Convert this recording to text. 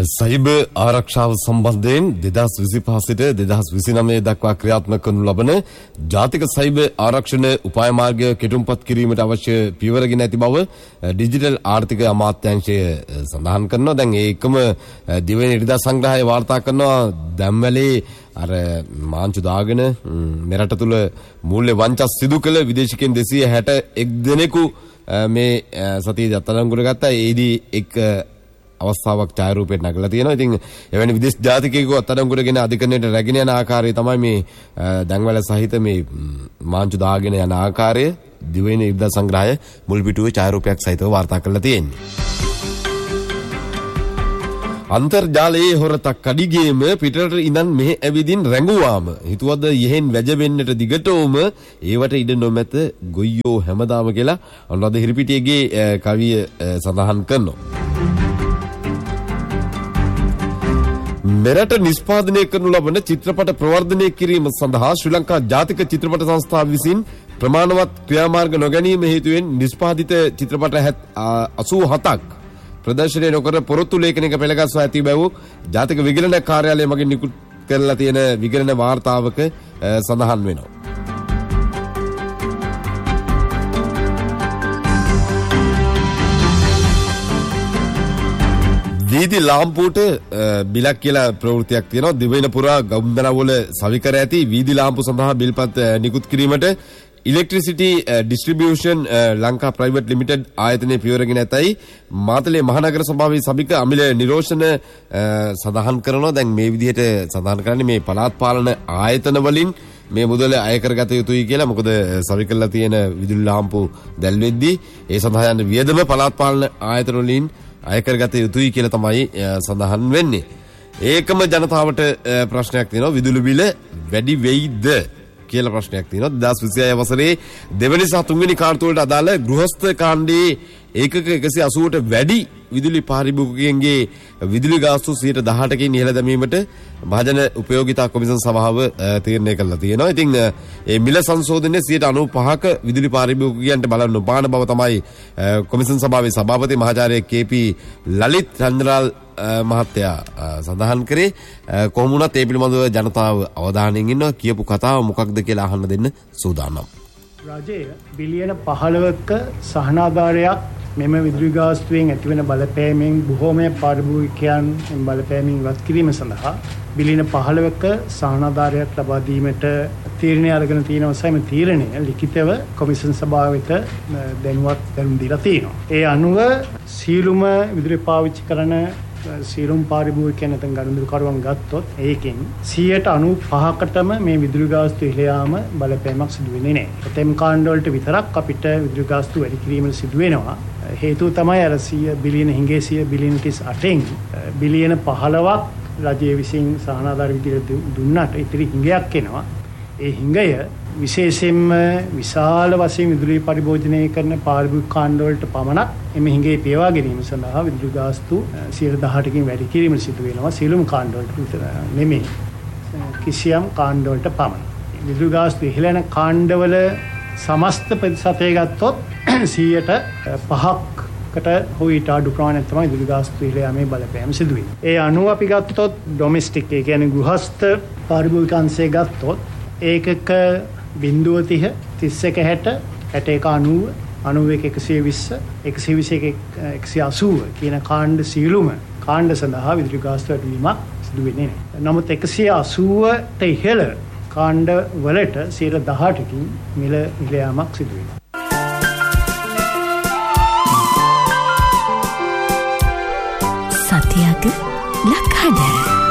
Cyber ආරක්ෂාව සම්බන්ධයෙන් 2025 සිට 2029 දක්වා ක්‍රියාත්මක කරනු ලබන ජාතික සයිබර් ආරක්ෂණ උපාය මාර්ගය කෙටුම්පත් කිරීමට අවශ්‍ය පියවරගෙන ඇති බව ඩිජිටල් ආර්ථික අමාත්‍යාංශය සඳහන් කරනවා. දැන් ඒකම දිවෙන ඉරිදා සංග්‍රහය වාර්තා කරනවා දැම්වැලේ අර මාංචු දාගෙන මෙරට තුල මූල්‍ය වංචා සිදු කළ විදේශිකයන් 261 දෙනෙකු මේ සතියේ අත්අඩංගුවට ගත්තා. ඒදී එක් අවස්ථාවක් ඡායාරූපයට නගලා තියෙනවා. ඉතින් එවැනි විදේශ ජාතිකයෙකු අත්අඩංගුවටගෙන අධිකරණයට රැගෙන යන ආකාරය තමයි මේ දැන්වැල සහිත මේ මාංචු දාගෙන යන ආකාරය දිවෙන ඉරිදා සංග්‍රහය මුල් පිටුවේ ඡායාරූපයක් සහිතව වාර්තා කරලා තියෙන්නේ. අන්තර්ජාලයේ හොරතක් කඩිගේම පිටරට ඉඳන් මෙහෙ ඇවිදින් රැඟුවාම හිතුවද යෙහෙන් වැජවෙන්නට දිගටම ඒවට ඉඩ නොමැත ගොයියෝ හැමදාම කියලා අනුරාධ හිරිපිටියගේ කවිය සඳහන් කරනවා. මෙරට නිෂ්පාදනය කරනු ලබන චිත්‍රපට ප්‍රවර්ධනය කිරීම සඳහා ශ්‍රී ලංකා ජාතික චිත්‍රපට සංස්ථාව විසින් ප්‍රමාණවත් ක්‍රියාමාර්ග නොගැනීම හේතුවෙන් නිෂ්පාදිත චිත්‍රපට 87ක් ප්‍රදර්ශනය නොකර පොරොත්තු ලේඛනයක පෙළගස්වා ඇති බව ජාතික විගණන කාර්යාලය මගින් නිකුත් කරලා තියෙන විගණන වාර්තාවක සඳහන් වෙනවා. වීදි ලාම්පුවට බිලක් කියලා ප්‍රවෘත්තියක් තියෙනවා. දිවයින පුරා ගම්දරවල සවිකර ඇති වීදි ලාම්පු සඳහා බිල්පත් නිකුත් කිරීමට electricity distribution Lanka private limited ආයතනයේ පියවරගෙන ඇතයි මාතලේ මහනගර සභාවේ සභික අමිල නිරෝෂණ සඳහන් කරනවා. දැන් මේ විදිහට සඳහන් කරන්නේ මේ පළාත් පාලන ආයතන වලින් මේ මුදල අය කරගත යුතුයි කියලා. මොකද සවි කරලා තියෙන විදුලි ලාම්පු දැල්වෙද්දී ඒ සඳහා යන වියදම පළාත් පාලන ආයතන වලින් අය කරගත යුතුයි කියලා තමයි සඳහන් වෙන්නේ. ඒකම ජනතාවට ප්‍රශ්නයක් තියෙනවා. විදුලි බිල වැඩි වෙයිද කියලා ප්‍රශ්නයක් තියෙනවා. 2026 වසරේ දෙවැනි සහ තුන්වෙනි කාර්තු වලට අදාළ ගෘහස්ත කාණ්ඩයේ ඒකක 180ට වැඩි විදුලි පාරිභෝගිකයන්ගේ විදුලි ගාස්තු 18%කින් ඉහළ දැමීමට මහජන උපයෝගිතා කොමිසම් සභාව තීරණය කළා තියෙනවා. ඉතින් මේ මිල සංශෝධනය 95%ක විදුලි පාරිභෝගිකයන්ට බලන්න නොපාන බව තමයි කොමිසම් සභාවේ සභාපති මහාචාර්ය කේ.පී. ලලිත් රන්ජනාල් මහත්තයා සඳහන් කරේ. කොහොම වුණත් ඒ පිළිබඳව ජනතාව අවධානයෙන් ඉන්නවා. කියපු කතාව මොකක්ද කියලා අහන්න දෙන්න සූදානම්. රජය බිලියන 15ක සහනාධාරයක් මෙම විදුලි ගාස්තුවෙන් ඇතිවන බලපෑමෙන් බොහෝමය පාරිභෝගිකයන් බලපෑමින් ඉවත් කිරීම සඳහා බිලියන 15ක සහනාධාරයක් ලබා දීමට තීරණය අරගෙන තියෙනවා. සෑම තීරණය ලිඛිතව කොමිසම් සභාව වෙත දැනුම් දීලා තියෙනවා. ඒ අනුව සීලුම විදුලි පාවිච්චි කරන සීලුම් පාරිභෝගිකයන් නැත්නම් ගනුදෙනුකරුවන් ගත්තොත් ඒකෙන් 95%කටම මේ විදුලි ගාස්තු ඉහළ යාම බලපෑමක් සිදු වෙන්නේ නැහැ. එතෙම් කාණ්ඩ වලට විතරක් අපිට විදුලි ගාස්තු වැඩි කිරීමට සිදු වෙනවා. හේතුව තමයි අර 100 බිලියන හිඟේ 100 බිලියන 38න් බිලියන 15ක් රජයේ විසින් සහනාධාර විදිහට දුන්නට ඉතිරි හිඟයක් එනවා. ඒ හිඟය විශේෂයෙන්ම විශාල වශයෙන් විදුලි පරිභෝජනය කරන පාරිභෝගික කාණ්ඩ වලට පමණක් එමෙ හිඟේ පියවා ගැනීම සඳහා විදුලි ගාස්තු 18%කින් වැඩි කිරීමට සිදු වෙනවා. සියලුම කාණ්ඩ වලට විතර නෙමෙයි, කිසියම් කාණ්ඩ වලට පමණයි. විදුලි ගාස්තු ඉහළ යන කාණ්ඩවල සමස්ත ප්‍රතිශතය ගත්තොත් 5%කට හෝ ඊට අඩු ප්‍රමාණයක් තමයි විදුලි ගාස්තු ඉහළ යාමේ බලපෑම සිදු වෙන්නේ. ඒ අනුව අපි ගත්තොත් ඩොමෙස්ටික්, ඒ කියන්නේ ගෘහස්ත පාරිභෝගික අංශය ගත්තොත් ඒකක 0.30 31 60 61 90 120 121 කියන කාණ්ඩ සියලුම කාණ්ඩ සඳහා විදුලි ගාස්තු වැඩිවීමක් සිදු වෙන්නේ නැහැ. නමුත් 180ට ඉහළ කාණ්ඩ වලට 18%කින් මිල ඉහළ යාමක් සිදු වෙනවා. සතියක ලක්හඩ